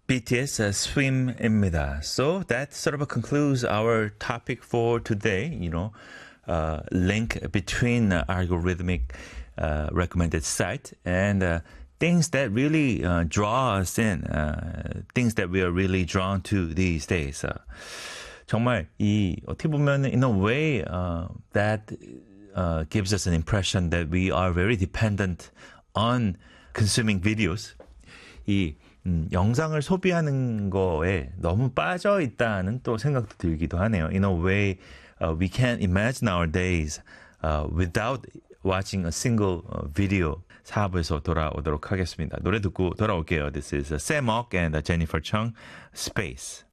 BTS Swim입니다. So that sort of concludes our topic for today. Link between algorithmic recommended site and things that really draw us in, things that we are really drawn to these days. 정말 어떻게 보면 in a way that gives us an impression that we are very dependent on consuming videos. 영상을 소비하는 거에 너무 빠져 있다는 또 생각도 들기도 하네요. In a way, we can't imagine our days without watching a single video. 4부에서 돌아오도록 하겠습니다. 노래 듣고 돌아올게요. This is Sam Ock and Jennifer Chung, Space.